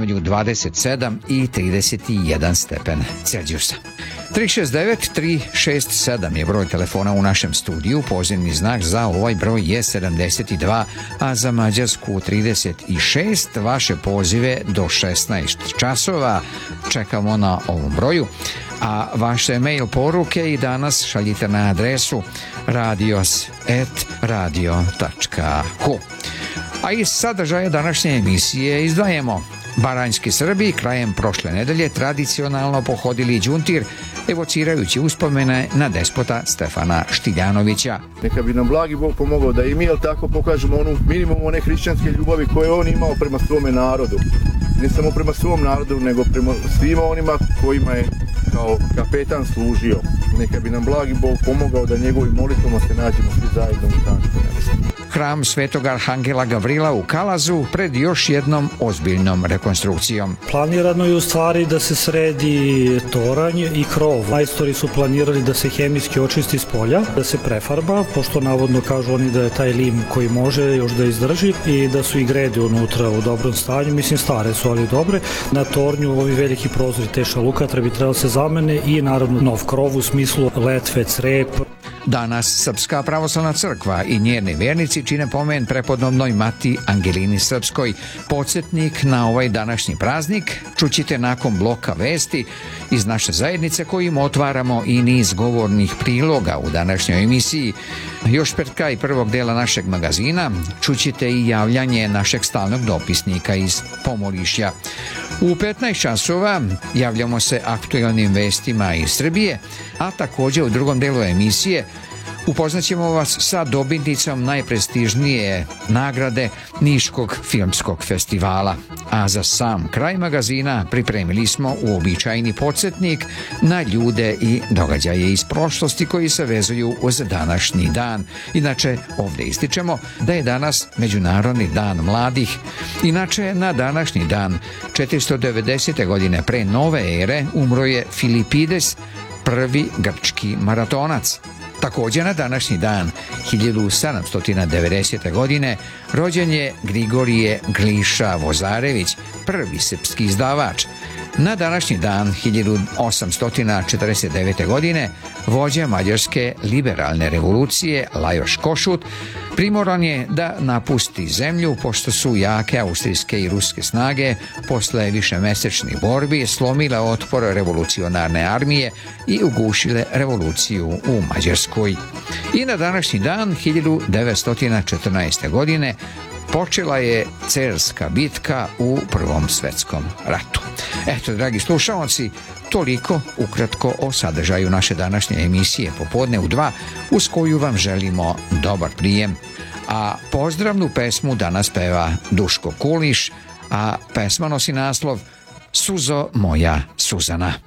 između 27 i 31 stepen Celzijusa. 369-367 je broj telefona u našem studiju, pozivni znak za ovaj broj je 72, a za Mađarsku 36. Vaše pozive do 16 časova čekamo na ovom broju, a vaše mail poruke i danas šaljite na adresu radios@radio.hu. A iz sadržaja današnje emisije izdvajamo: Baranjski Srbi krajem prošle nedelje tradicionalno pohodili đuntir, evocirajući uspomene na despota Stefana Štiljanovića. Neka bi nam blagi Bog pomogao da i mi tako pokažemo onu minimum one hrišćanske ljubavi koje on imao prema svome narodu. Ne samo prema svom narodu, nego prema svima onima kojima je kao kapetan služio. Neka bi nam blagi Bog pomogao da njegovim molitvama se nađemo svi zajedno u tanjskoj nebesnoj. Hram Svetog Arhangela Gavrila u Kalazu pred još jednom ozbiljnom rekonstrukcijom. Planirano je u stvari da se sredi toranj i krov. Majstori su planirali da se hemijski očisti s polja, da se prefarba, pošto navodno kažu oni da je taj lim koji može još da izdrži, i da su i grede unutra u dobrom stanju, mislim stare su ali dobre. Na tornju ovi veliki prozori te šalukatre bi trebalo se zamene i naravno nov krov u smislu letve, crep. Danas Srpska pravoslavna crkva i njeni vernici čine pomen prepodobnoj Mati Angelini Srpskoj. Podsjetnik na ovaj današnji praznik čućite nakon bloka vesti iz naše zajednice, kojim otvaramo i niz govornih priloga u današnjoj emisiji. Još pred kraj prvog dela našeg magazina čućite i javljanje našeg stalnog dopisnika iz Pomorišja. U 15 časova javljamo se aktualnim vestima iz Srbije, a također u drugom delu emisije upoznaćemo vas sa dobitnicom najprestižnije nagrade Niškog filmskog festivala. A za sam kraj magazina pripremili smo uobičajeni podsjetnik na ljude i događaje iz prošlosti koji se vezuju uz današnji dan. Inače, ovdje ističemo da je danas Međunarodni dan mladih. Inače, na današnji dan 490. godine pre nove ere umro je Filipides, prvi grčki maratonac. Također na današnji dan 1790. godine rođen je Grigorije Gliša Vozarević, prvi srpski izdavač. Na današnji dan 1849. godine vođa mađarske liberalne revolucije Lajoš Košut primoran je da napusti zemlju, pošto su jake austrijske i ruske snage posle višemesečnih borbi slomile otpor revolucionarne armije i ugušile revoluciju u Mađarskoj. I na današnji dan 1914. godine počela je Cerska bitka u Prvom svetskom ratu. Eto, dragi slušalci, toliko ukratko o sadržaju naše današnje emisije Popodne u 2, uz koju vam želimo dobar prijem. A pozdravnu pesmu danas peva Duško Kuliš, a pesma nosi naslov Suzo moja Suzana.